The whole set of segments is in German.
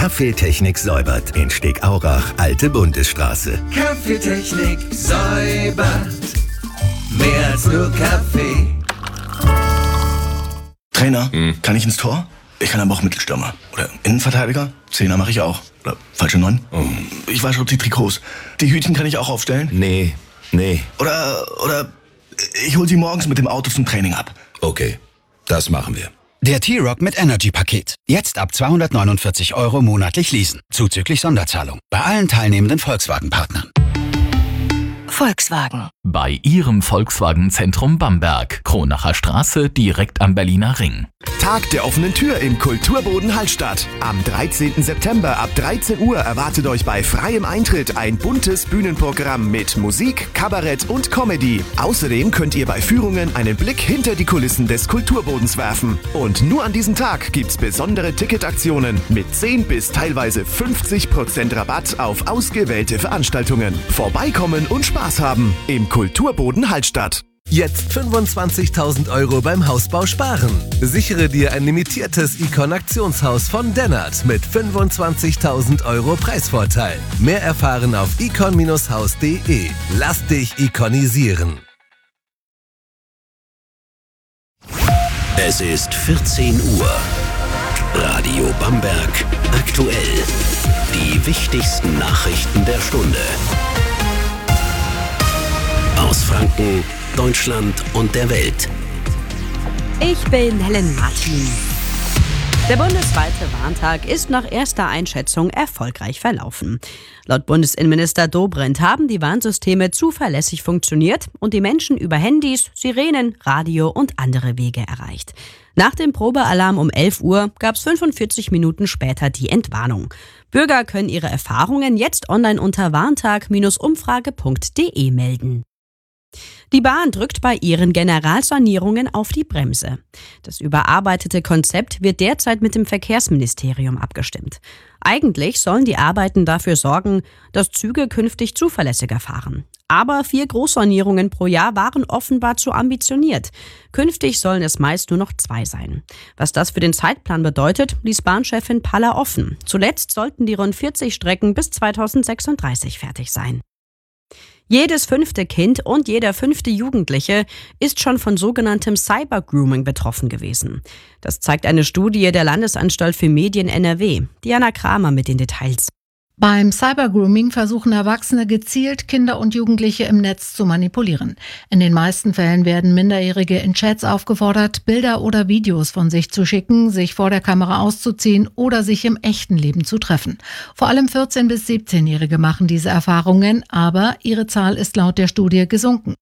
Kaffeetechnik säubert in Stegaurach, Alte Bundesstraße. Kaffeetechnik säubert. Mehr als nur Kaffee. Trainer, kann ich ins Tor? Ich kann aber auch Mittelstürmer. Oder Innenverteidiger? Zehner mache ich auch. Oder falsche 9? Ich wasche die Trikots. Die Hütchen kann ich auch aufstellen? Nee. Oder ich hol sie morgens mit dem Auto zum Training ab. Okay, das machen wir. Der T-Rock mit Energy-Paket. Jetzt ab 249 € monatlich leasen. Zuzüglich Sonderzahlung. Bei allen teilnehmenden Volkswagen-Partnern. Volkswagen. Bei Ihrem Volkswagen-Zentrum Bamberg. Kronacher Straße, direkt am Berliner Ring. Tag der offenen Tür im Kulturboden Hallstatt. Am 13. September ab 13 Uhr erwartet euch bei freiem Eintritt ein buntes Bühnenprogramm mit Musik, Kabarett und Comedy. Außerdem könnt ihr bei Führungen einen Blick hinter die Kulissen des Kulturbodens werfen. Und nur an diesem Tag gibt's besondere Ticketaktionen mit 10 bis teilweise 50% Rabatt auf ausgewählte Veranstaltungen. Vorbeikommen und Spaß haben im Kulturboden Hallstatt. Jetzt 25.000 € beim Hausbau sparen. Sichere dir ein limitiertes Icon-Aktionshaus von Dennert mit 25.000 € Preisvorteil. Mehr erfahren auf icon-haus.de. Lass dich ikonisieren. Es ist 14 Uhr. Radio Bamberg aktuell. Die wichtigsten Nachrichten der Stunde. Aus Franken, Deutschland und der Welt. Ich bin Helen Martin. Der bundesweite Warntag ist nach erster Einschätzung erfolgreich verlaufen. Laut Bundesinnenminister Dobrindt haben die Warnsysteme zuverlässig funktioniert und die Menschen über Handys, Sirenen, Radio und andere Wege erreicht. Nach dem Probealarm um 11 Uhr gab es 45 Minuten später die Entwarnung. Bürger können ihre Erfahrungen jetzt online unter warntag-umfrage.de melden. Die Bahn drückt bei ihren Generalsanierungen auf die Bremse. Das überarbeitete Konzept wird derzeit mit dem Verkehrsministerium abgestimmt. Eigentlich sollen die Arbeiten dafür sorgen, dass Züge künftig zuverlässiger fahren. Aber 4 Großsanierungen pro Jahr waren offenbar zu ambitioniert. Künftig sollen es meist nur noch 2 sein. Was das für den Zeitplan bedeutet, ließ Bahnchefin Paller offen. Zuletzt sollten die rund 40 Strecken bis 2036 fertig sein. Jedes 5. Kind und jeder 5. Jugendliche ist schon von sogenanntem Cybergrooming betroffen gewesen. Das zeigt eine Studie der Landesanstalt für Medien NRW. Diana Kramer mit den Details. Beim Cybergrooming versuchen Erwachsene gezielt Kinder und Jugendliche im Netz zu manipulieren. In den meisten Fällen werden Minderjährige in Chats aufgefordert, Bilder oder Videos von sich zu schicken, sich vor der Kamera auszuziehen oder sich im echten Leben zu treffen. Vor allem 14- bis 17-Jährige machen diese Erfahrungen, aber ihre Zahl ist laut der Studie gesunken.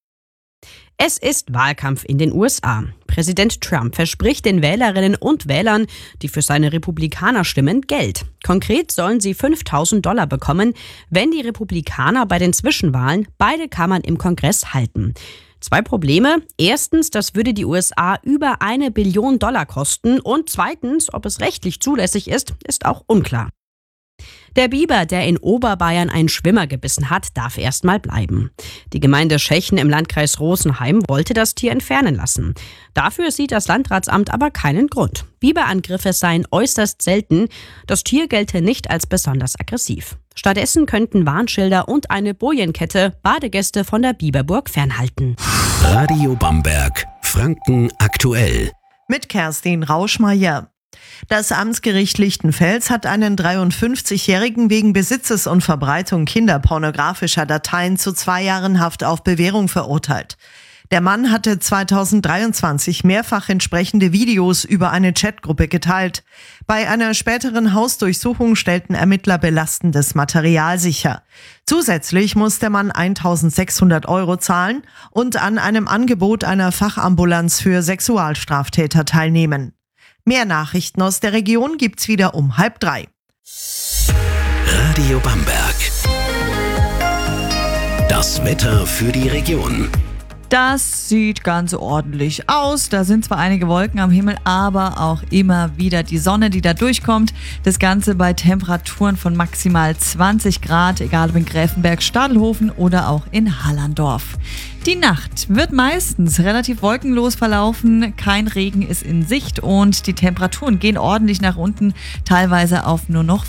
Es ist Wahlkampf in den USA. Präsident Trump verspricht den Wählerinnen und Wählern, die für seine Republikaner stimmen, Geld. Konkret sollen sie $5.000 bekommen, wenn die Republikaner bei den Zwischenwahlen beide Kammern im Kongress halten. 2 Probleme. Erstens, das würde die USA über $1 Billion kosten. Und zweitens, ob es rechtlich zulässig ist auch unklar. Der Biber, der in Oberbayern einen Schwimmer gebissen hat, darf erstmal bleiben. Die Gemeinde Schechen im Landkreis Rosenheim wollte das Tier entfernen lassen. Dafür sieht das Landratsamt aber keinen Grund. Biberangriffe seien äußerst selten. Das Tier gelte nicht als besonders aggressiv. Stattdessen könnten Warnschilder und eine Bojenkette Badegäste von der Biberburg fernhalten. Radio Bamberg, Franken aktuell. Mit Kerstin Rauschmeier. Das Amtsgericht Lichtenfels hat einen 53-Jährigen wegen Besitzes und Verbreitung kinderpornografischer Dateien zu 2 Jahren Haft auf Bewährung verurteilt. Der Mann hatte 2023 mehrfach entsprechende Videos über eine Chatgruppe geteilt. Bei einer späteren Hausdurchsuchung stellten Ermittler belastendes Material sicher. Zusätzlich muss der Mann 1.600 € zahlen und an einem Angebot einer Fachambulanz für Sexualstraftäter teilnehmen. Mehr Nachrichten aus der Region gibt's wieder um 2:30. Radio Bamberg. Das Wetter für die Region. Das sieht ganz ordentlich aus. Da sind zwar einige Wolken am Himmel, aber auch immer wieder die Sonne, die da durchkommt. Das Ganze bei Temperaturen von maximal 20 Grad, egal ob in Gräfenberg, Stadelhofen oder auch in Hallandorf. Die Nacht wird meistens relativ wolkenlos verlaufen, kein Regen ist in Sicht und die Temperaturen gehen ordentlich nach unten, teilweise auf nur noch